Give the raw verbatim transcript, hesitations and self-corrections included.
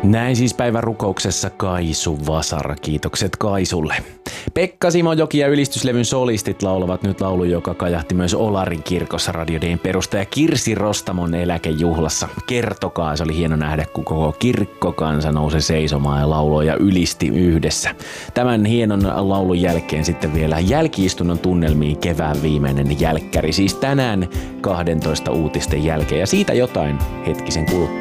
Näin siis päivän rukouksessa Kaisu Vasara. Kiitokset Kaisulle. Pekka Simojoki ja ylistyslevyn solistit laulavat nyt laulu, joka kajahti myös Olarin kirkossa Radio D:n perustaja Kirsi Rostamon eläkejuhlassa. Kertokaa, se oli hieno nähdä, kun koko kirkkokansa nousi seisomaan ja lauloi ja ylisti yhdessä. Tämän hienon laulun jälkeen sitten vielä jälkiistunnon tunnelmiin kevään viimeinen jälkkäri. Siis tänään kahdentoista uutisten jälkeen ja siitä jotain hetkisen kuluttua.